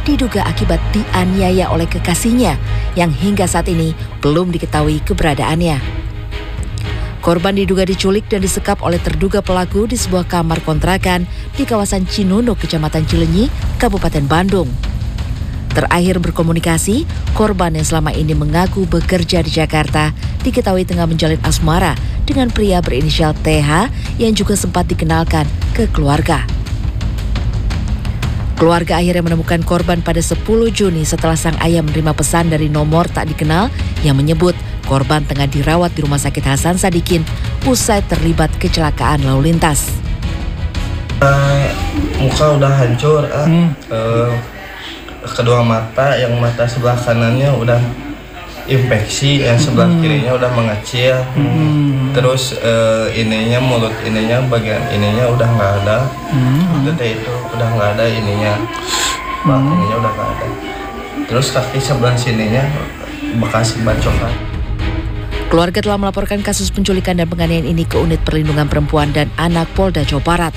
diduga akibat dianiaya oleh kekasihnya yang hingga saat ini belum diketahui keberadaannya. Korban diduga diculik dan disekap oleh terduga pelaku di sebuah kamar kontrakan di kawasan Cinunuk, Kecamatan Cilenyi, Kabupaten Bandung. Terakhir berkomunikasi, korban yang selama ini mengaku bekerja di Jakarta diketahui tengah menjalin asmara dengan pria berinisial TH yang juga sempat dikenalkan ke keluarga. Keluarga akhirnya menemukan korban pada 10 Juni setelah sang ayah menerima pesan dari nomor tak dikenal yang menyebut korban tengah dirawat di Rumah Sakit Hasan Sadikin usai terlibat kecelakaan lalu lintas. Muka udah hancur, kedua mata, yang mata sebelah kanannya udah infeksi, yang sebelah kirinya udah mengecil, terus ininya, mulut ininya, bagian ininya udah nggak ada, itu udah nggak ada ininya, ininya udah nggak ada, terus kaki sebelah sininya bekas bacokan. Keluarga telah melaporkan kasus penculikan dan penganiayaan ini ke Unit Perlindungan Perempuan dan Anak Polda Jawa Barat.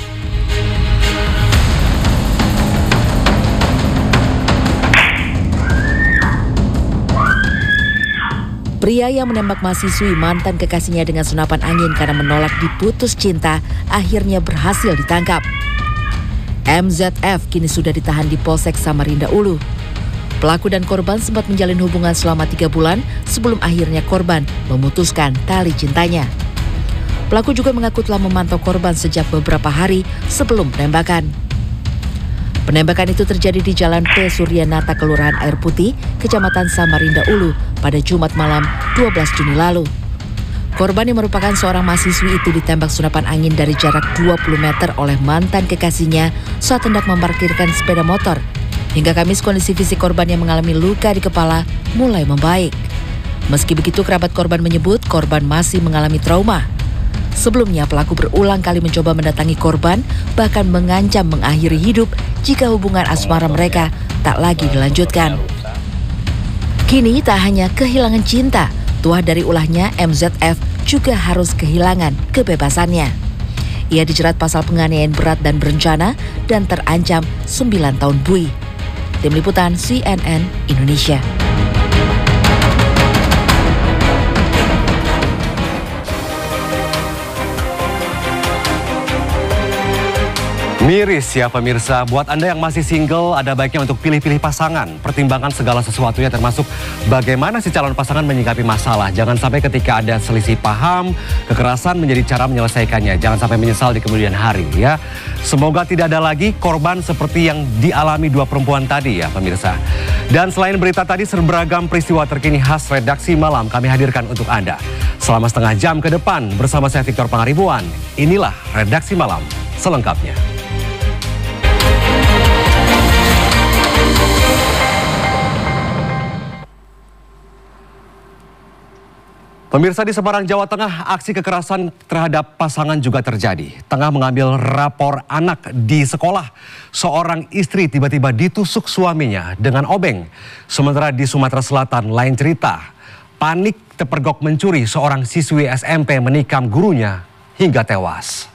Pria yang menembak mahasiswi mantan kekasihnya dengan senapan angin karena menolak diputus cinta akhirnya berhasil ditangkap. MZF kini sudah ditahan di Polsek Samarinda Ulu. Pelaku dan korban sempat menjalin hubungan selama 3 bulan sebelum akhirnya korban memutuskan tali cintanya. Pelaku juga mengaku telah memantau korban sejak beberapa hari sebelum penembakan. Penembakan itu terjadi di Jalan P. Suryanata, Kelurahan Air Putih, Kecamatan Samarinda Ulu pada Jumat malam 12 Juni lalu. Korban yang merupakan seorang mahasiswi itu ditembak senapan angin dari jarak 20 meter oleh mantan kekasihnya saat hendak memarkirkan sepeda motor. Hingga Kamis kondisi fisik korban yang mengalami luka di kepala mulai membaik. Meski begitu, kerabat korban menyebut korban masih mengalami trauma. Sebelumnya pelaku berulang kali mencoba mendatangi korban, bahkan mengancam mengakhiri hidup jika hubungan asmara mereka tak lagi dilanjutkan. Kini tak hanya kehilangan cinta, tuah dari ulahnya MZF juga harus kehilangan kebebasannya. Ia dijerat pasal penganiayaan berat dan berencana dan terancam 9 tahun bui. Tim Liputan CNN Indonesia. Miris ya pemirsa, buat Anda yang masih single ada baiknya untuk pilih-pilih pasangan. Pertimbangkan segala sesuatunya termasuk bagaimana si calon pasangan menyikapi masalah. Jangan sampai ketika ada selisih paham, kekerasan menjadi cara menyelesaikannya. Jangan sampai menyesal di kemudian hari ya. Semoga tidak ada lagi korban seperti yang dialami dua perempuan tadi ya pemirsa. Dan selain berita tadi, beragam peristiwa terkini khas Redaksi Malam kami hadirkan untuk Anda. Selama setengah jam ke depan bersama saya Victor Pangaribuan. Inilah Redaksi Malam selengkapnya. Pemirsa, di Semarang, Jawa Tengah, aksi kekerasan terhadap pasangan juga terjadi. Tengah mengambil rapor anak di sekolah, seorang istri tiba-tiba ditusuk suaminya dengan obeng. Sementara di Sumatera Selatan, lain cerita. Panik terpergok mencuri, seorang siswi SMP menikam gurunya hingga tewas.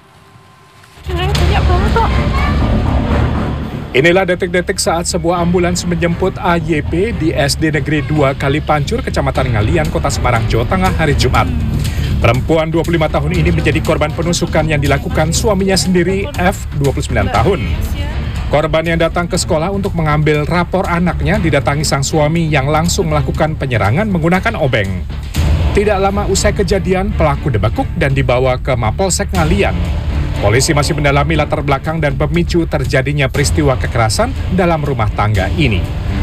Inilah detik-detik saat sebuah ambulans menjemput AYP di SD Negeri 2 Kalipancur, Kecamatan Ngalian, Kota Semarang, Jawa Tengah hari Jumat. Perempuan 25 tahun ini menjadi korban penusukan yang dilakukan suaminya sendiri, F, 29 tahun. Korban yang datang ke sekolah untuk mengambil rapor anaknya didatangi sang suami yang langsung melakukan penyerangan menggunakan obeng. Tidak lama usai kejadian, pelaku dibekuk dan dibawa ke Mapolsek Ngalian. Polisi masih mendalami latar belakang dan pemicu terjadinya peristiwa kekerasan dalam rumah tangga ini.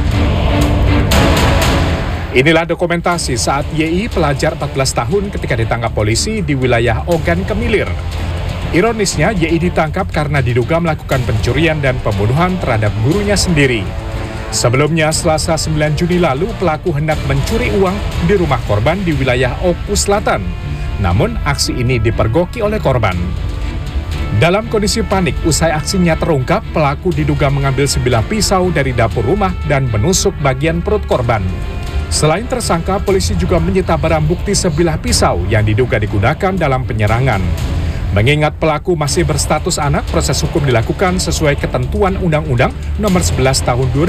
Inilah dokumentasi saat YI, pelajar 14 tahun, ketika ditangkap polisi di wilayah Ogan Kemilir. Ironisnya, YI ditangkap karena diduga melakukan pencurian dan pembunuhan terhadap gurunya sendiri. Sebelumnya, Selasa 9 Juni lalu, pelaku hendak mencuri uang di rumah korban di wilayah Oku Selatan. Namun, aksi ini dipergoki oleh korban. Dalam kondisi panik, usai aksinya terungkap, pelaku diduga mengambil sebilah pisau dari dapur rumah dan menusuk bagian perut korban. Selain tersangka, polisi juga menyita barang bukti sebilah pisau yang diduga digunakan dalam penyerangan. Mengingat pelaku masih berstatus anak, proses hukum dilakukan sesuai ketentuan Undang-Undang Nomor 11 Tahun 2000